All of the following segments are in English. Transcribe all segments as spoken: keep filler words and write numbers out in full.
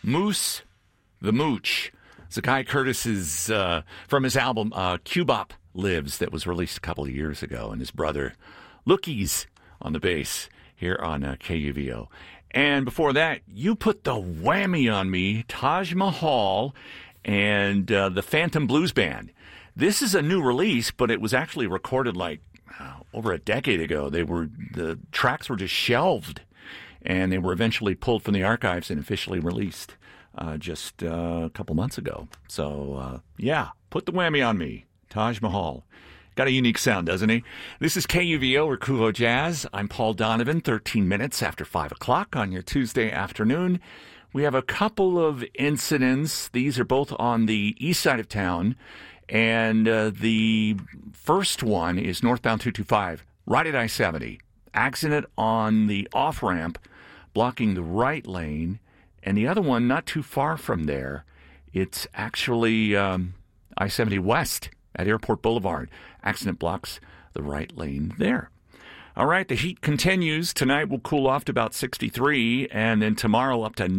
Moose the Mooch. Zakai Curtis is uh, from his album uh, Cubop Lives that was released a couple of years ago, and his brother Lookies on the bass here on uh, K U V O. And before that, You Put the Whammy on Me, Taj Mahal, and uh, the Phantom Blues Band. This is a new release, but it was actually recorded like uh, over a decade ago. They were the tracks were just shelved, and they were eventually pulled from the archives and officially released uh, just uh, a couple months ago. So, uh, yeah, Put the Whammy on Me, Taj Mahal. Got a unique sound, doesn't he? This is K U V O or Kuvo Jazz. I'm Paul Donovan, thirteen minutes after five o'clock on your Tuesday afternoon. We have a couple of incidents. These are both on the east side of town. And uh, the first one is northbound two twenty-five, right at I seventy. Accident on the off-ramp, blocking the right lane. And the other one, not too far from there, it's actually um, I seventy West at Airport Boulevard. Accident blocks the right lane there. All right, the heat continues. Tonight will cool off to about sixty-three, and then tomorrow up to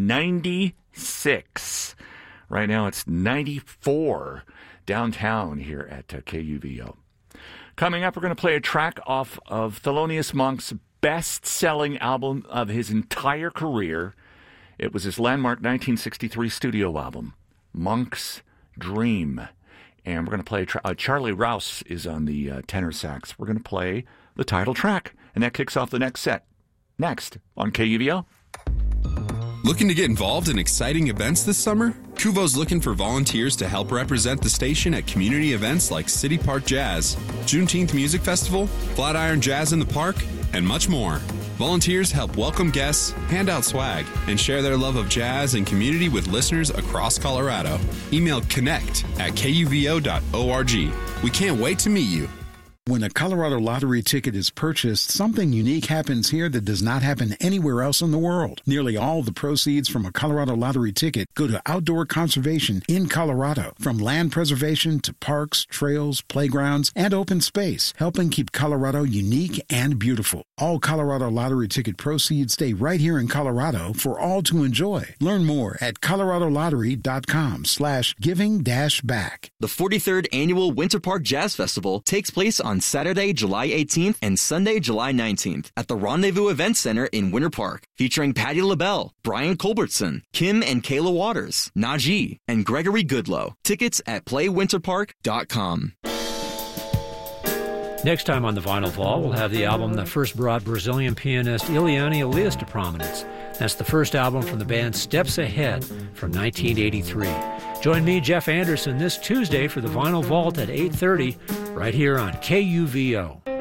ninety-six. Right now it's ninety-four downtown here at uh, K U V O. Coming up, we're going to play a track off of Thelonious Monk's best-selling album of his entire career. It was his landmark nineteen sixty-three studio album, Monk's Dream. And we're going to play, tra- uh, Charlie Rouse is on the uh, tenor sax. We're going to play the title track, and that kicks off the next set. Next on K U V O. Looking to get involved in exciting events this summer? Kuvo's looking for volunteers to help represent the station at community events like City Park Jazz, Juneteenth Music Festival, Flatiron Jazz in the Park, and much more. Volunteers help welcome guests, hand out swag, and share their love of jazz and community with listeners across Colorado. Email connect at K U V O dot org. We can't wait to meet you. When a Colorado lottery ticket is purchased, something unique happens here that does not happen anywhere else in the world. Nearly all the proceeds from a Colorado lottery ticket go to outdoor conservation in Colorado, from land preservation to parks, trails, playgrounds, and open space, helping keep Colorado unique and beautiful. All Colorado lottery ticket proceeds stay right here in Colorado for all to enjoy. Learn more at coloradolottery.com slash giving dash back. The forty-third Annual Winter Park Jazz Festival takes place on Saturday, July eighteenth and Sunday, July nineteenth at the Rendezvous Event Center in Winter Park, featuring Patti LaBelle, Brian Culbertson, Kim and Kayla Waters, Najee, and Gregory Goodlow. Tickets at play winter park dot com. Next time on the Vinyl Vault, we'll have the album that first brought Brazilian pianist Ileana Elias to prominence. That's the first album from the band Steps Ahead from nineteen eighty-three. Join me, Jeff Anderson, this Tuesday for the Vinyl Vault at eight thirty, right here on K U V O.